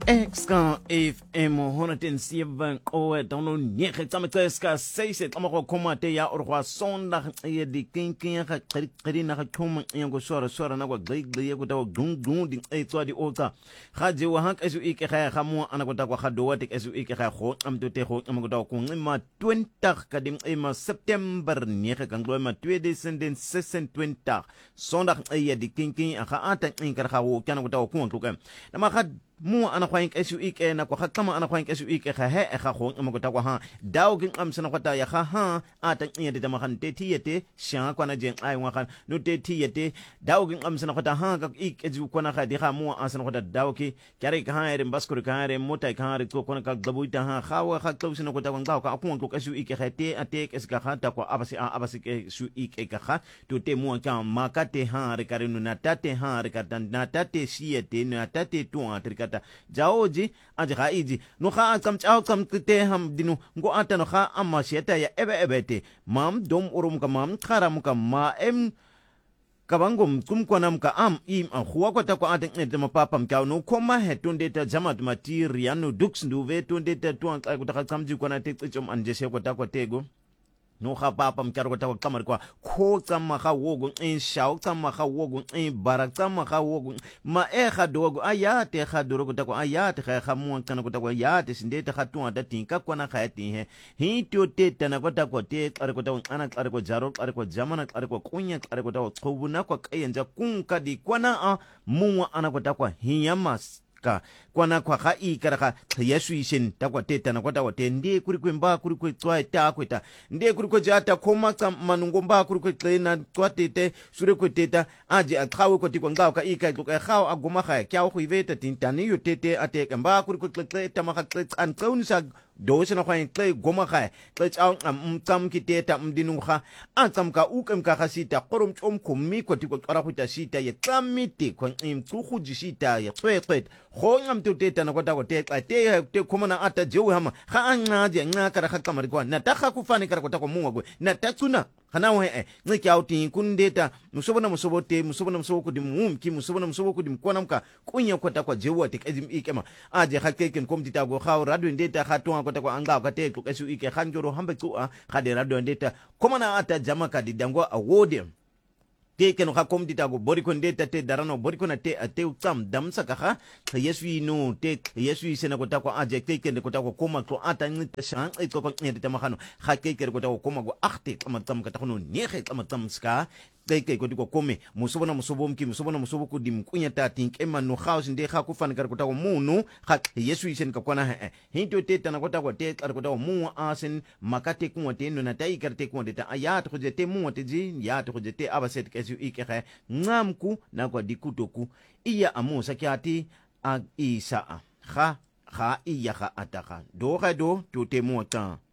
Exka FM 107 koe dono nege tsamekska 6 tsamako komate ya orwa sondag e di kinkin ga qiri na ga koma ngo sora na go gli go dawo gung di e tswa di ota ga je wa hak esu ike ga mo ana go ta go ga do wa esu ike ga go am to te go am go dawo ko ma 20 ka ding e ma September nege kan glo ma 2026 sondag e di kinkin ga ata in ka ga go kana go dawo ko nglo na ma ga mo ana kwa esu ike na kwa kama ana kwa esu ike ga he ga go mo ta kwa ha daw ging am sana kwata ya ha ata nya de ma kan te tiete sha kwa na jeng ai wa kan no te tiete daw ging am sana kwata ha ga ike ju kwa na ga di ga mo an sana kwata daw ki kare ga ha re baskur ka re mota ka re ko kwa ka gabu ta ha ga wa ga tlo sana kwata kwa ka ku ko esu ike ga te ate es ga ta kwa abasi ke su ike ga to te mo ka ma ka te ha re ka re no na ta te ha re ka na ta te siete na ta te tu a jaoji aje ga iji no ga kam chao kam te ham dinu ngo ata no ga amma sheta ya ebe mam dom urum ka mam kharam ka ma em kabangum kum konam ka am im an huwa ko ta ko ata de ma papam ka no koma he tunde ta jamat materiano dux nduve tunde ta tuan ka ta kam ji kona te chom anje se ko ta ko tego no ga papam kar ko ta ko kamar ko tsama ga wogo in shau tsama ga wogo in barak tsama ga wogo ma e ga dogo ayate ga doro ko ta ko ayate ga mo kana ko ta ko ayate sinde ta ga tuwa ta tinka ko na ga ti he to te ta na ko ta ko te kar ko ta ana kar ko jaro kar ko jamana kar ko kunya kar ko ta ko tsubuna ko kayenja kun ka di kwana a mu ana ko ta ko hiyamas kwana kwa ga ikara ga yesu ishin ta kwa teta na kwa ta wate ndi kuri kwemba kuri kwe tswa ta kweta ndi kuri kwe jata koma ka manungomba kuri kwe tlena kwa tete sure kwe teta aje athawe ko tikwa ngao ka ika ka khao agoma ga kya go iveta tintani yo tete ate mba kuri kwe tleta ma ga an tsaunisa dose na kwa tle goma ga tsao am ki teta mdinunga an ka ukam ka ga sita qorum tsom komi ko tikwa qara go ta sita ye tsamiti kwa tsugu jisita ye twetwet go ngam teta na kwata ko te khoma na ata jewe hama ga anga je nga kara ga kamari kwa na ta ga ku fani kara kwata ko mungwa na ta tsuna kana we ngiki auti kundeta musobona musobote musobona musoboku dim mumki musobona musoboku dim konamka kunya kwata kwa jewe te ezim ikema aje ga keken komtita go ga radio ndeta ga tonga kwata kwa anga ga te kesu ike khanjoro hambe ku ga de radio ndeta koma na ata jamaka didango awode te keno ga kom ditago boriko ndeta te darano boriko na te ate utsam damsa ka yesu no te yesu isena ko takwa aje te kende ko takwa koma ko ata ngita shan e ko ngeta mahano ga ke ko takwa koma go achte amatam ka takno nege amatam ska ke ko diko kome musobona musobomki musobona musoboku dim kunya ta think ema no house nde ga ku fan kar ko takwa munu ga yesu isen ka kona hinto te tana ko takwa te kar ko takwa mu asen makate ku te no na tai kar te ku de ta ayat ko je te mu te ji ya to je te abaset kesu ikere ngamku na kwa dikutoku iya amusa kiati ag isa ga iya ga ataka do ga do to te mota